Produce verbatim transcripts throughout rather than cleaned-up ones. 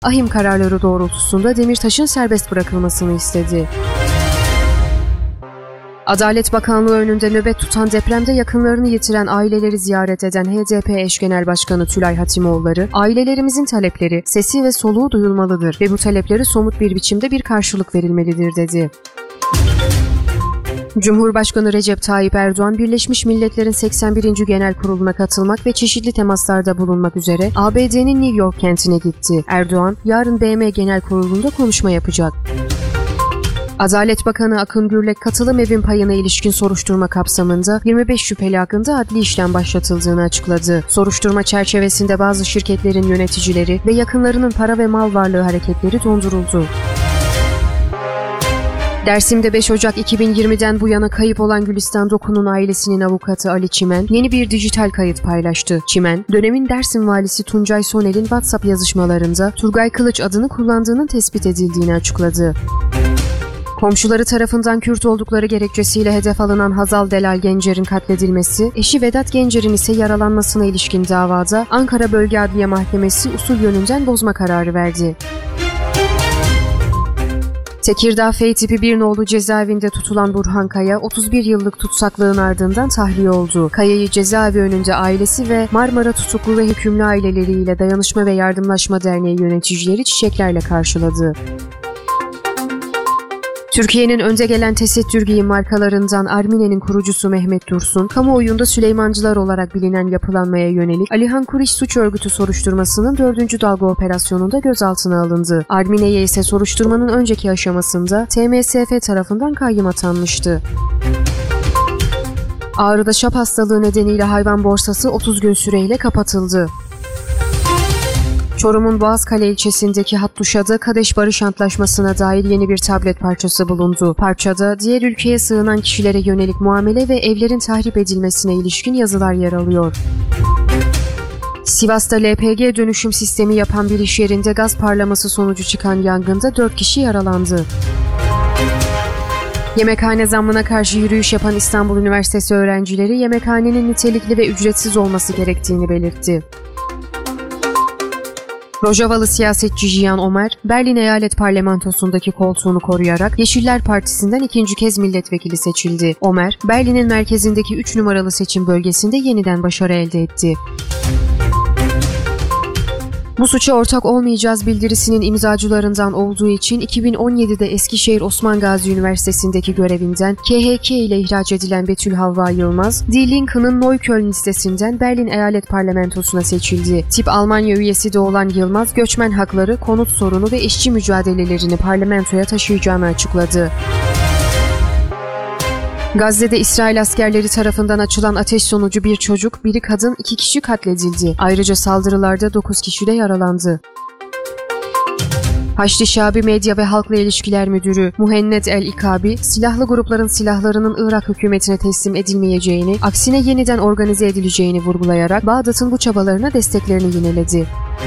ahim kararları doğrultusunda Demirtaş'ın serbest bırakılmasını istedi. Adalet Bakanlığı önünde nöbet tutan, depremde yakınlarını yitiren aileleri ziyaret eden H D P eş genel başkanı Tülay Hatimoğulları, "Ailelerimizin talepleri, sesi ve soluğu duyulmalıdır ve bu taleplere somut bir biçimde bir karşılık verilmelidir," dedi. Cumhurbaşkanı Recep Tayyip Erdoğan, Birleşmiş Milletler'in seksen birinci Genel Kurulu'na katılmak ve çeşitli temaslarda bulunmak üzere A B D'nin New York kentine gitti. Erdoğan, yarın B M Genel Kurulu'nda konuşma yapacak. Adalet Bakanı Akın Gürlek, katılım evin payına ilişkin soruşturma kapsamında yirmi beş şüpheli hakkında adli işlem başlatıldığını açıkladı. Soruşturma çerçevesinde bazı şirketlerin yöneticileri ve yakınlarının para ve mal varlığı hareketleri donduruldu. Dersim'de beş Ocak iki bin yirmiden bu yana kayıp olan Gülistan Doku'nun ailesinin avukatı Ali Çimen yeni bir dijital kayıt paylaştı. Çimen, dönemin Dersim valisi Tuncay Soner'in WhatsApp yazışmalarında Turgay Kılıç adını kullandığının tespit edildiğini açıkladı. Komşuları tarafından Kürt oldukları gerekçesiyle hedef alınan Hazal Delal Gencer'in katledilmesi, eşi Vedat Gencer'in ise yaralanmasına ilişkin davada Ankara Bölge Adliye Mahkemesi usul yönünden bozma kararı verdi. Tekirdağ F tipi bir nolu cezaevinde tutulan Burhan Kaya, otuz bir yıllık tutsaklığın ardından tahliye oldu. Kaya'yı cezaevi önünde ailesi ve Marmara Tutuklu ve Hükümlü aileleriyle Dayanışma ve Yardımlaşma Derneği yöneticileri çiçeklerle karşıladı. Türkiye'nin önde gelen tesettür giyim markalarından Armine'nin kurucusu Mehmet Dursun, kamuoyunda Süleymancılar olarak bilinen yapılanmaya yönelik Alihan Kuriş suç örgütü soruşturmasının dördüncü dalga operasyonunda gözaltına alındı. Armine'ye ise soruşturmanın önceki aşamasında T M S F tarafından kayyım atanmıştı. Ağrı'da şap hastalığı nedeniyle hayvan borsası otuz gün süreyle kapatıldı. Çorum'un Boğazkale ilçesindeki Hattuşa'da Kadeş Barış Antlaşması'na dair yeni bir tablet parçası bulundu. Parçada diğer ülkeye sığınan kişilere yönelik muamele ve evlerin tahrip edilmesine ilişkin yazılar yer alıyor. Sivas'ta L P G dönüşüm sistemi yapan bir iş yerinde gaz parlaması sonucu çıkan yangında dört kişi yaralandı. Yemekhane zammına karşı yürüyüş yapan İstanbul Üniversitesi öğrencileri yemekhanenin nitelikli ve ücretsiz olması gerektiğini belirtti. Rojavalı siyasetçi Cihan Omer, Berlin Eyalet Parlamentosu'ndaki koltuğunu koruyarak Yeşiller Partisi'nden ikinci kez milletvekili seçildi. Omer, Berlin'in merkezindeki üç numaralı seçim bölgesinde yeniden başarı elde etti. Bu suça ortak olmayacağız bildirisinin imzacılarından olduğu için iki bin on yedide Eskişehir Osman Gazi Üniversitesi'ndeki görevinden K H K ile ihraç edilen Betül Havva Yılmaz, Die Linke'nin Neukölln listesinden Berlin Eyalet Parlamentosu'na seçildi. Tip Almanya üyesi de olan Yılmaz, göçmen hakları, konut sorunu ve işçi mücadelelerini parlamentoya taşıyacağını açıkladı. Gazze'de İsrail askerleri tarafından açılan ateş sonucu bir çocuk, biri kadın, iki kişi katledildi. Ayrıca saldırılarda dokuz kişi de yaralandı. Haçlı Şabi Medya ve Halkla İlişkiler Müdürü Muhennet El-İkabi, silahlı grupların silahlarının Irak hükümetine teslim edilmeyeceğini, aksine yeniden organize edileceğini vurgulayarak Bağdat'ın bu çabalarına desteklerini yineledi.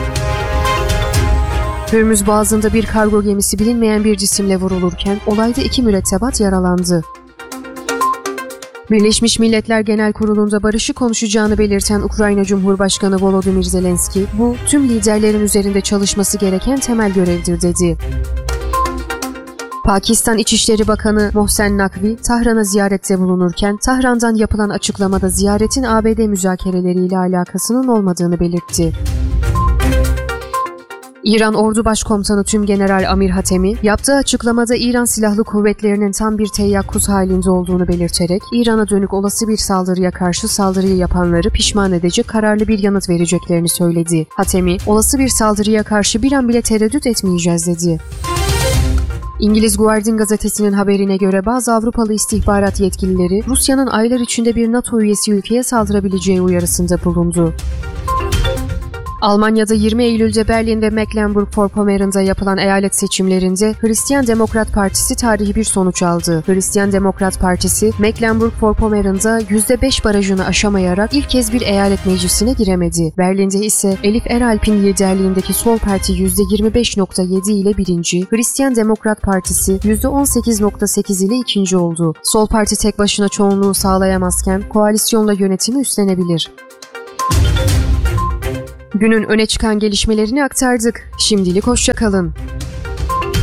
Hürmüz Boğazı'nda bir kargo gemisi bilinmeyen bir cisimle vurulurken olayda iki mürettebat yaralandı. Birleşmiş Milletler Genel Kurulu'nda barışı konuşacağını belirten Ukrayna Cumhurbaşkanı Volodymyr Zelenski, bu tüm liderlerin üzerinde çalışması gereken temel görevdir dedi. Pakistan İçişleri Bakanı Mohsen Nakvi, Tahran'a ziyarette bulunurken, Tahran'dan yapılan açıklamada ziyaretin A B D müzakereleriyle alakasının olmadığını belirtti. İran Ordu Başkomutanı Tümgeneral Amir Hatemi, yaptığı açıklamada İran Silahlı Kuvvetleri'nin tam bir teyakkuz halinde olduğunu belirterek, İran'a dönük olası bir saldırıya karşı saldırıyı yapanları pişman edecek kararlı bir yanıt vereceklerini söyledi. Hatemi, olası bir saldırıya karşı bir an bile tereddüt etmeyeceğiz dedi. İngiliz Guardian gazetesinin haberine göre bazı Avrupalı istihbarat yetkilileri, Rusya'nın aylar içinde bir NATO üyesi ülkeye saldırabileceği uyarısında bulundu. Almanya'da yirmi Eylül'de Berlin ve Mecklenburg-Vorpommern'da yapılan eyalet seçimlerinde Hristiyan Demokrat Partisi tarihi bir sonuç aldı. Hristiyan Demokrat Partisi, Mecklenburg-Vorpommern'da yüzde beş barajını aşamayarak ilk kez bir eyalet meclisine giremedi. Berlin'de ise Elif Eralp'in liderliğindeki Sol Parti yüzde yirmi beş virgül yedi ile birinci, Hristiyan Demokrat Partisi yüzde on sekiz virgül sekiz ile ikinci oldu. Sol Parti tek başına çoğunluğu sağlayamazken koalisyonla yönetimi üstlenebilir. Günün öne çıkan gelişmelerini aktardık. Şimdilik hoşça kalın.